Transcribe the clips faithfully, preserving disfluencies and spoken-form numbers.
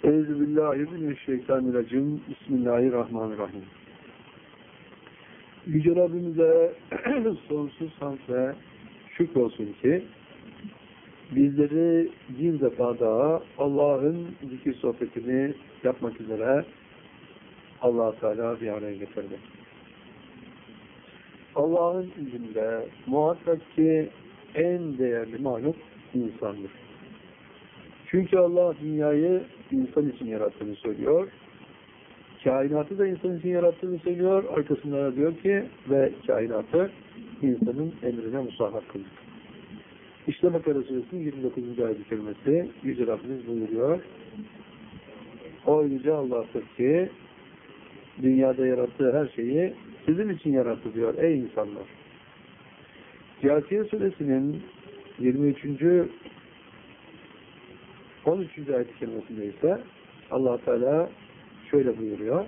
Euzubillahimineşşeytanirracim. Bismillahirrahmanirrahim. Yüce Rabbimize sonsuz hamd ve şükür olsun ki bizleri bir defa daha Allah'ın zikir sohbetini yapmak üzere Allah-u Teala bir araya getirdi. Allah'ın izniyle muhakkak ki en değerli mahluk insandır. Çünkü Allah dünyayı insan için yarattığını söylüyor. Kainatı da insan için yarattığını söylüyor. Arkasında diyor ki ve kainatı insanın emrine musahhar kıldık. İşte Bakara Suresinin yirmi dokuzuncu ayet-i kerimesi Yüce Rabbimiz buyuruyor. O Yüce Allah'tır ki dünyada yarattığı her şeyi sizin için yarattı diyor ey insanlar. Câsiye Suresinin yirmi üçüncü on üçüncü ayet-i kerimesinde ise Allah Teala şöyle buyuruyor.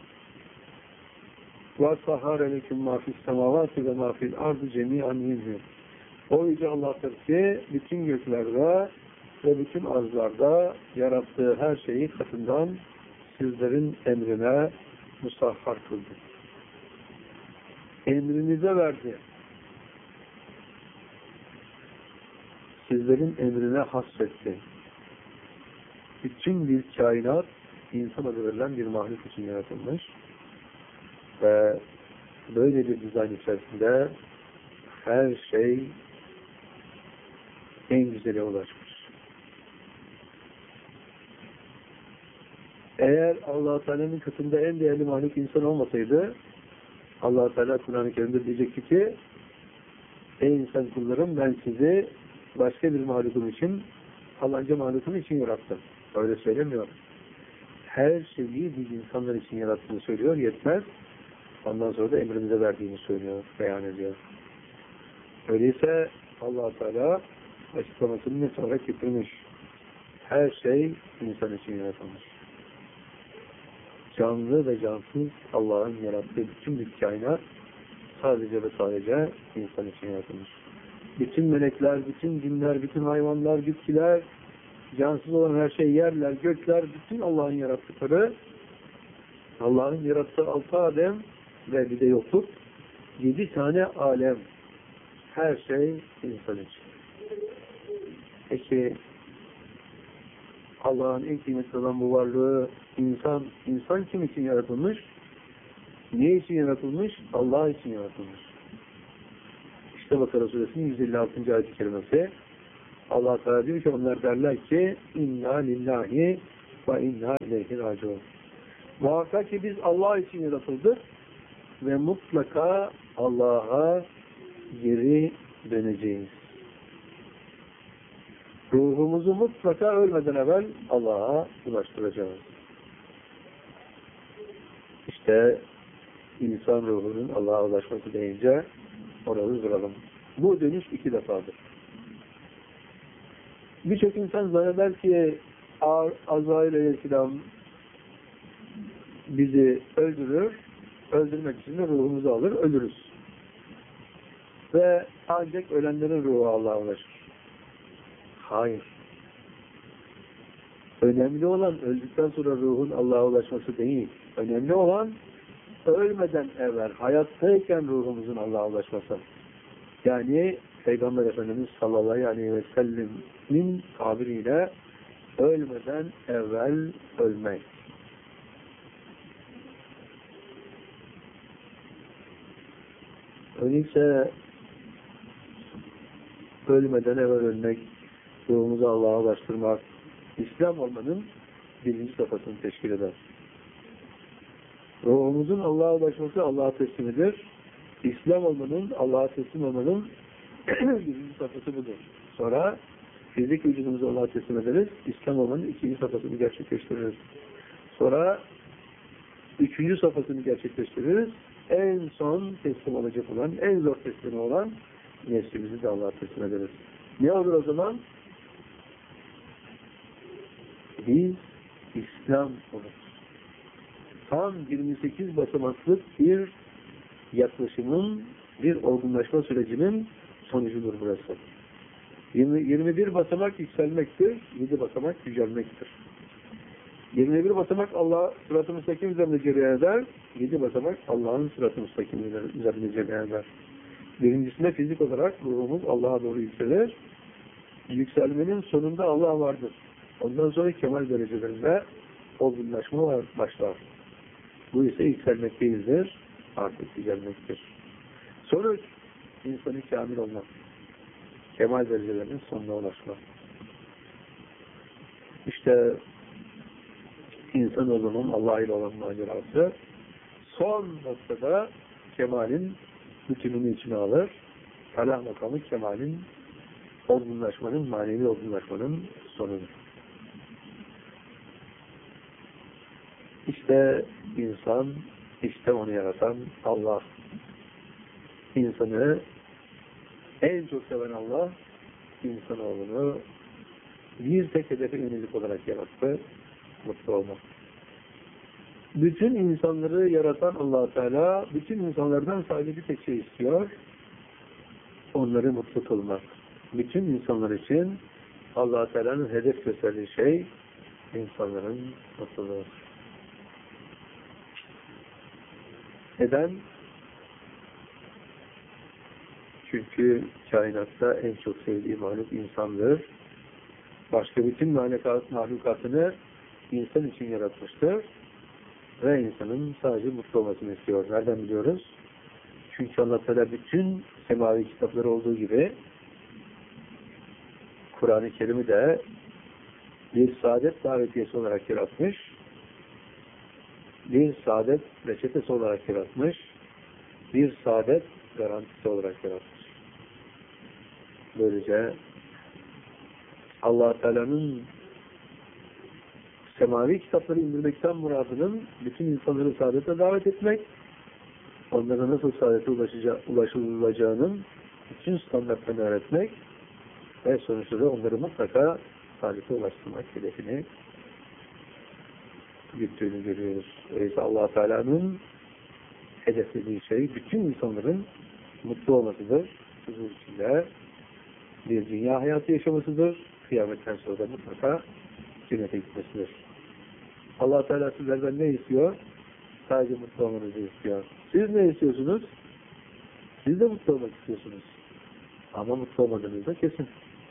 وَاسْفَحَارَ لَكُمْ مَا فِي السَّمَاوَاتِ وَمَا فِي الْاَرْضِ جَمِيعًا مِنْهُ. O Yüce Allah'tır ki bütün göklerde ve bütün arzlarda yarattığı her şeyi katından sizlerin emrine musahhar kıldı. Emrinize verdi. Sizlerin emrine hasretti. Bütün bir kainat insana verilen bir mahluk için yaratılmış ve böyle bir dizayn içerisinde her şey en güzeli ulaşmış. Eğer Allah-u Teala'nın katında en değerli mahluk insan olmasaydı Allah-u Teala Kur'an-ı Kerim'de diyecekti ki ey insan kullarım ben sizi başka bir mahlukum için falanca mahlukum için yarattım. Öyle söylemiyor. Her şeyi biz insanlar için yarattığını söylüyor, yetmez. Ondan sonra da emrimize verdiğini söylüyor, beyan ediyor. Öyleyse Allah-u Teala açıklamasını net olarak getirmiş. Her şey insan için yaratılmış. Canlı ve cansız Allah'ın yarattığı bütün bir kainat sadece ve sadece insan için yaratılmış. Bütün melekler, bütün cinler, bütün hayvanlar, bitkiler, cansız olan her şey, yerler, gökler, bütün Allah'ın yarattıkları, Allah'ın yarattığı altı alem ve bir de yokluk, yedi tane alem, her şey insan için. Peki, Allah'ın en kıymetli olan bu varlığı, insan, insan kim için yaratılmış? Ne için yaratılmış? Allah için yaratılmış. İşte Bakara Suresinin yüz elli altıncı ayet-i kerimesi, Allah Teala diyor ki onlar derler ki inna lillahi ve inna ileyhi raciun. Muhakkak ki biz Allah için yaratıldık ve mutlaka Allah'a geri döneceğiz. Ruhumuzu mutlaka ölmeden evvel Allah'a ulaştıracağız. İşte insan ruhunun Allah'a ulaşması deyince orada duralım. Bu dönüş iki defadır. Birçok insan zanneder ki Azrail Aleyhisselam bizi öldürür, öldürmek için de ruhumuzu alır, ölürüz. Ve ancak ölenlerin ruhu Allah'a ulaşır. Hayır. Önemli olan öldükten sonra ruhun Allah'a ulaşması değil. Önemli olan ölmeden evvel, hayattayken ruhumuzun Allah'a ulaşması. Yani Peygamber Efendimiz sallallahu aleyhi ve sellem'in tabiriyle ölmeden evvel ölmek. Öyleyse ölmeden evvel ölmek, ruhumuzu Allah'a ulaştırmak, İslam olmanın birinci safhasını teşkil eder. Ruhumuzun Allah'a ulaşması Allah'a teslimidir. İslam olmanın, Allah'a teslim olmanın birinci safhası budur. Sonra fizik vücudumuzu Allah'a teslim ederiz. İslam olmanın ikinci safhasını gerçekleştiririz. Sonra üçüncü safhasını gerçekleştiririz. En son teslim olacak olan, en zor teslim olan nefsimizi de Allah'a teslim ederiz. Ne olur o zaman? Biz İslam oluruz. Tam yirmi sekiz basamaklık bir yaklaşımın, bir olgunlaşma sürecinin sonucudur burası. yirmi, yirmi bir basamak yükselmektir, yedi basamak yücelmektir. yirmi bir basamak Allah sırat-ı müstakim üzerinde cereyan eder. yedi basamak Allah'ın sırat-ı müstakim üzerinde cereyan eder. Birincisinde fizik olarak ruhumuz Allah'a doğru yükselir. Yükselmenin sonunda Allah vardır. Ondan sonra kemal derecelerinde olgunlaşma başlar. Bu ise yükselmek değildir, artık yücelmektir. Sonuç, insanı kamil olmak. Kemal derecelerinin sonuna ulaşmak. İşte insanoğlunun Allah ile olan macerası son noktada kemalin bütününü içine alır. Felah makamı kemalin olgunlaşmanın, manevi olgunlaşmanın sonudur. İşte insan, işte onu yaratan Allah. İnsanı en çok seven Allah, insanoğlunu bir tek hedefe yönelik olarak yarattı, mutlu olmak. Bütün insanları yaratan Allah Teala, bütün insanlardan sadece bir tek şey istiyor, onları mutlu kılmak. Bütün insanlar için Allah Teala'nın hedef gösterdiği şey, insanların mutluluğu. Neden? Çünkü kainatta en çok sevdiği mahluk insandır. Başka bütün mahlukatını insan için yaratmıştır. Ve insanın sadece mutlu olmasını istiyor. Nereden biliyoruz? Çünkü Allah Teala bütün semavi kitapları olduğu gibi Kur'an-ı Kerim'i de bir saadet davetiyesi olarak yaratmış, bir saadet reçetesi olarak yaratmış, bir saadet garantisi olarak yaratmış. Böylece Allah Teala'nın semavi kitapları indirmekten muradının bütün insanları saadete davet etmek, onlara nasıl saadete ulaşılacağının bütün standartlarını öğretmek ve sonuçta da onları mutlaka saadete ulaştırmak hedefini güttüğünü görüyoruz. Öyleyse Allah Teala'nın hedeflediği şey bütün insanların mutlu olmasıdır. Huzur içinde bir dünya hayatı yaşamasıdır. Kıyametten sonra da mutlaka cennete gitmesidir. Allah Teala sizlerden ne istiyor? Sadece mutlu olmanızı istiyor. Siz ne istiyorsunuz? Siz de mutlu olmak istiyorsunuz. Ama mutlu olmadığınız da kesin.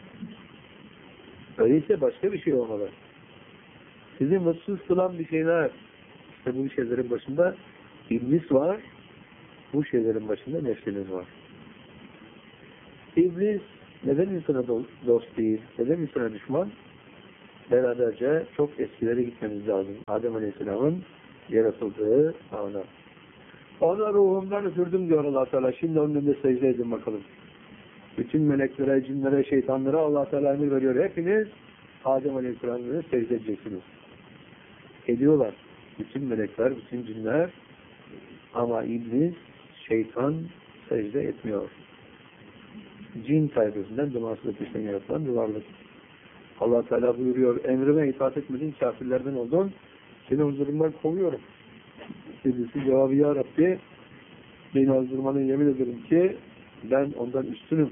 Öyleyse başka bir şey olmalı. Sizi mutsuz kılan bir şeyler, işte bu şeylerin başında iblis var, bu şeylerin başında nefsiniz var. İblis neden insana dost değil, neden insana düşman? Beraberce çok eskilere gitmemiz lazım. Adem Aleyhisselam'ın yaratıldığı ana. Ona ruhumdan üfürdüm diyor Allah Teala. Şimdi onun önünde secde edin bakalım. Bütün meleklere, cinlere, şeytanlara Allah Teala emir veriyor. Hepiniz Adem Aleyhisselam'ın secde edeceksiniz. Ediyorlar. Bütün melekler, bütün cinler, ama iblis, şeytan secde etmiyor. Cin tayfasından, dumansız ateşten yaratılan bir varlık. Allah Teala buyuruyor, emrime itaat etmedin, kafirlerden oldun, seni huzurumdan kovuyorum. İblisi cevabı, ya Rabbi, beni huzurumdan yemin ederim ki ben ondan üstünüm.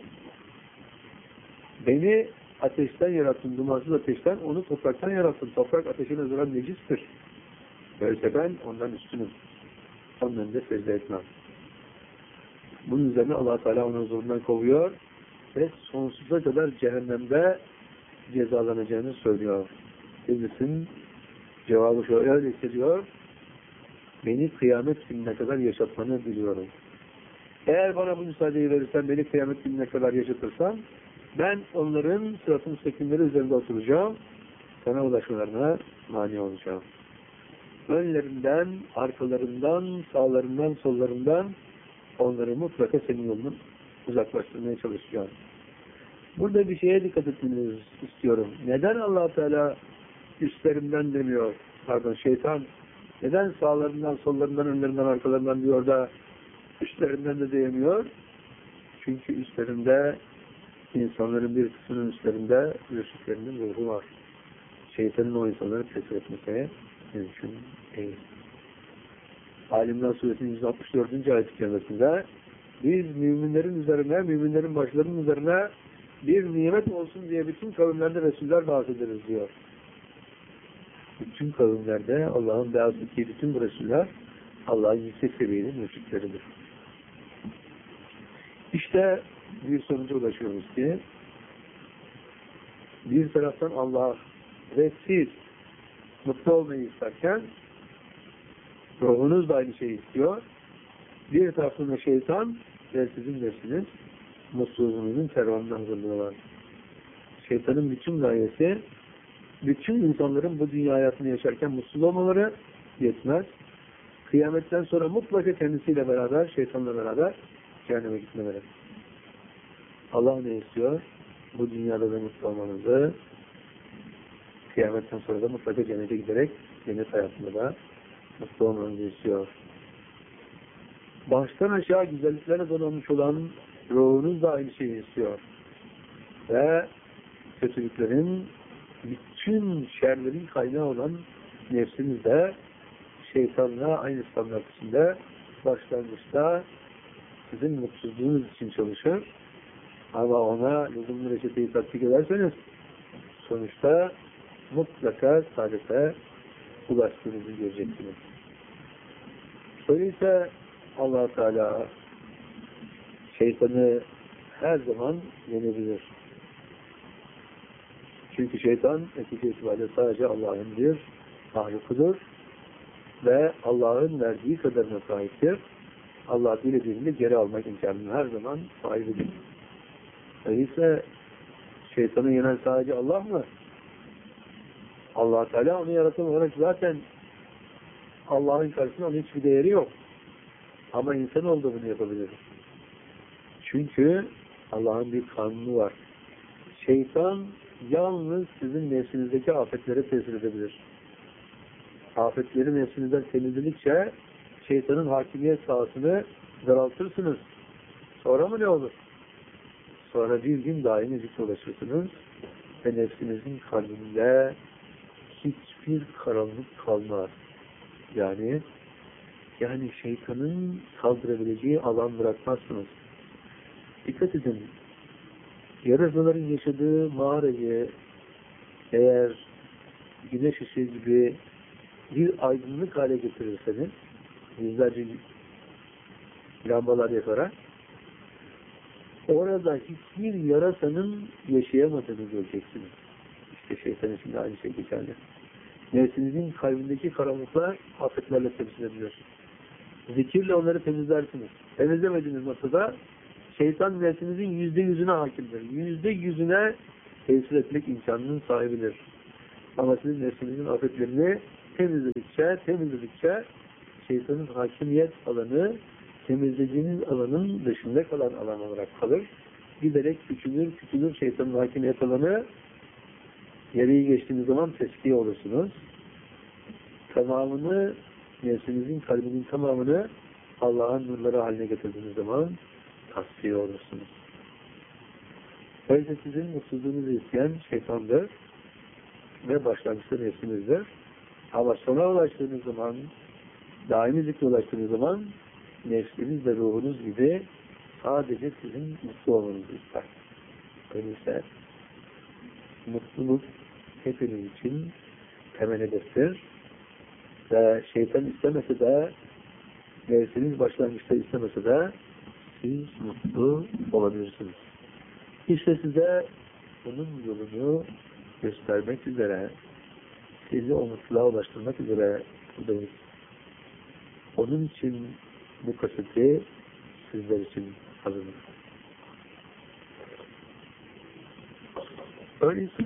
Beni ateşten yarattın, dumansız ateşten, onu topraktan yarattın. Toprak ateşine duran necistir. Böylece ben ondan üstünüm. Onun önünde secde etmem. Bunun üzerine Allah Teala onu huzurundan kovuyor ve sonsuza kadar cehennemde cezalanacağını söylüyor. İblisin cevabı şöyle hissediyor. Beni kıyamet gününe kadar yaşatmanı biliyorum. Eğer bana bu müsaadeyi verirsen, beni kıyamet gününe kadar yaşatırsan, ben onların sırat-ı müstakimleri üzerinde oturacağım, sana ulaşmalarına mani olacağım. Önlerinden, arkalarından, sağlarından, sollarından onları mutlaka senin yolunun uzaklaştırmaya çalışacağım. Burada bir şeye dikkat etmenizi istiyorum. Neden Allah Teala üstlerinden demiyor? Pardon, şeytan neden sağlarından, sollarından, önlerinden, arkalarından diyor da üstlerinden de diyemiyor? Çünkü üstlerinde, insanların bir kısmının üstlerinde müşriklerinin ruhu var. Şeytanın o insanları tesir etmesi mümkün değil. Alimler Suresinin yüz altmış dördüncü ayet-i kerimesinde biz müminlerin üzerine, müminlerin başlarının üzerine bir nimet olsun diye bütün kavimlerde Resuller bahsederiz diyor. bütün kavimlerde Allah'ın beyaz ettiği bütün Resuller Allah'ın yüksek seviyeli mürşitleridir. İşte bir sonuca ulaşıyoruz ki bir taraftan Allah ve siz mutlu olmayı isterken ruhunuz da aynı şeyi istiyor. Bir taraftan da şeytan ve sizin nefsiniz mutsuzluğunuzun kervanını hazırlıyorlar. Şeytanın bütün gayesi bütün insanların bu dünya hayatını yaşarken mutsuz olmaları yetmez. Kıyametten sonra mutlaka kendisiyle beraber, şeytanla beraber cehenneme gitmeleri. Allah ne istiyor? Bu dünyada da mutlu olmanızı, kıyametten sonra da mutlaka cennete giderek cennet hayatında da mutlu olmanızı istiyor. Baştan aşağı güzelliklerle donanmış olan ruhunuz da aynı şeyi istiyor. Ve kötülüklerin, bütün şerlerin kaynağı olan nefsiniz de şeytanla aynı standart içinde başlangıçta sizin mutsuzluğunuz için çalışır. Ama ona lüzumlu reçeteyi tatbik ederseniz sonuçta mutlaka saadete ulaştığınızı göreceksiniz. Öyleyse Allah Teala şeytanı her zaman yenebilir. Çünkü şeytan netice itibariyle sadece Allah'ın bir mahlukudur ve Allah'ın verdiği kadarına sahiptir. Allah dilediğinde geri almak imkanını her zaman sahibidir. Öyleyse şeytanı yenen sadece Allah mı? Allah Teala onu yaratan olarak zaten Allah'ın karşısında onun hiçbir değeri yok. Ama insan olduğu bunu yapabilir. Çünkü Allah'ın bir kanunu var. Şeytan yalnız sizin nefsinizdeki afetlere tesir edebilir. Afetleri nefsinizden temizledikçe şeytanın hakimiyet sahasını daraltırsınız. Sonra mı ne olur? Sonra bir gün daimi zikre ulaşırsınız ve nefsinizin kalbinde hiçbir karanlık kalmaz. Yani yani şeytanın saldırabileceği alan bırakmazsınız. Dikkat edin. Yarasaların yaşadığı mağarayı eğer güneş ışığı gibi bir aydınlık hale getirirseniz, yüzlerce lambalar yakarak, orada hiçbir yarasanın yaşayamadığını göreceksiniz. İşte şeytan için de aynı şey geçerli. Nefsinizin kalbindeki karanlıklar afetlerle temsil edilir. Zikirle onları temizlersiniz. Temizlemediğiniz noktada şeytan nefsinizin yüzde yüzüne hakimdir. Yüzde yüzüne tesir etmek imkanının sahibidir. Ama sizin nefsinizin afetlerini temizledikçe, temizledikçe şeytanın hakimiyet alanı temizlediğiniz alanın dışında kalan alan olarak kalır. Giderek küçülür, küçülür şeytanın hakimiyet alanı. Yereği geçtiğiniz zaman teskiye olursunuz. Tamamını, nefsinizin, kalbinin tamamını Allah'ın nurları haline getirdiğiniz zaman tasfiye olursunuz. Öyleyse sizin mutsuzluğunuzu isteyen şeytandır ve başlangıçta nefsinizdir. Ama sona ulaştığınız zaman, daimi zikre ulaştığınız zaman nefsiniz ve ruhunuz gibi sadece sizin mutlu olmanızı ister. Öyleyse mutluluk hepiniz için temel hedeftir. Ve şeytan istemese de, nefsiniz başlangıçta istemese de siz mutlu olabilirsiniz. İşte size bunun yolunu göstermek üzere, sizi o mutluluğa ulaştırmak üzere buradayız. Onun için bu kaseti sizler için hazırladık. Öyleyse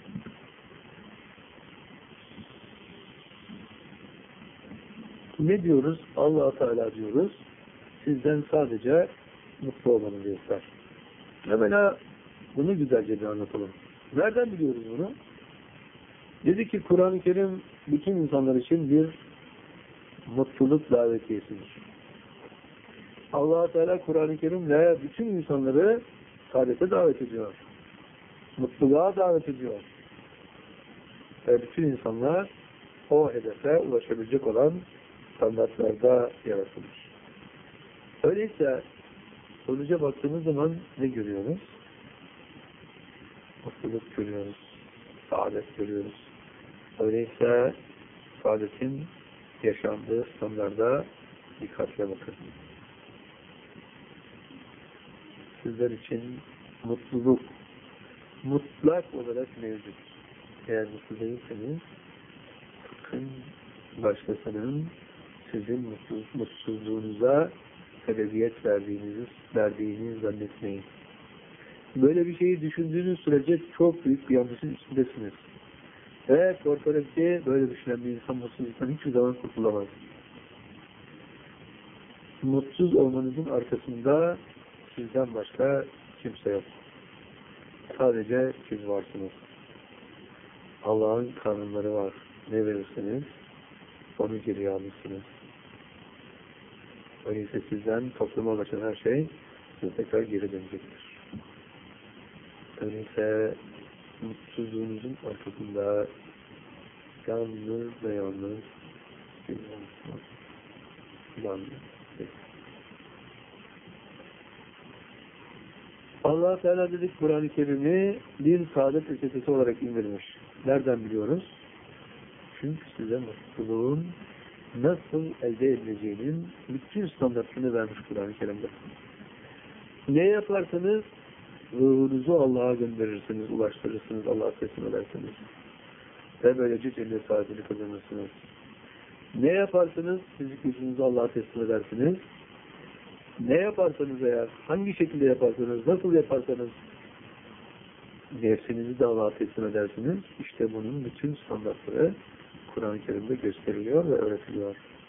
ne diyoruz? Allah-u Teala diyoruz. Sizden sadece mutlu olmanızı ister. Evvela bunu güzelce bir anlatalım. Nereden biliyoruz bunu? Dedi ki Kur'an-ı Kerim bütün insanlar için bir mutluluk davetiyesidir. Allah-u Teala Kur'an-ı Kerim'le bütün insanları saadete davet ediyor. Mutluluğa davet ediyor. Ve bütün insanlar o hedefe ulaşabilecek olan standartlarda yaratılmış. Öyleyse sonuca baktığımız zaman ne görüyoruz? Mutluluk görüyoruz. Saadet görüyoruz. Öyleyse saadetin yaşandığı standarda dikkatle bakın. Sizler için mutluluk mutlak olarak mevcut. Eğer mutlu değilseniz sakın başkasının sizin mutsuz, mutsuzluğunuza sebebiyet verdiğinizi, verdiğini zannetmeyin. Böyle bir şeyi düşündüğünüz sürece çok büyük bir yanlışın üstündesiniz. Ve korkarım ki böyle düşünen bir insan mutsuzluktan hiçbir zaman kurtulamaz. Mutsuz olmanızın arkasında sizden başka kimse yok. Sadece siz varsınız. Allah'ın kanunları var. Ne verirseniz onu geriye alırsınız. Öyleyse sizden topluma ulaşan her şey size tekrar geri dönecektir. Öyleyse mutsuzluğunuzun arkasında yalnız ve yalnız siz varsınız. Yalnız siz. Allah Teala dedik Kur'an-ı Kerim'i bir saadet reçetesi olarak indirmiş. Nereden biliyoruz? Çünkü size mutluluğun nasıl elde edileceğinin bütün standartını vermiş Kur'an-ı Kerim'de. Ne yaparsanız ruhunuzu Allah'a gönderirsiniz, ulaştırırsınız, Allah'a teslim edersiniz. Ve böylece cennet saadeti kazanırsınız. Ne yaparsanız fizik gücünüzü Allah'a teslim edersiniz. Ne yaparsanız eğer, hangi şekilde yaparsanız, nasıl yaparsanız nefsinizi de Allah'a teslim edersiniz. İşte bunun bütün standartları Kur'an-ı Kerim'de gösteriliyor ve öğretiliyor.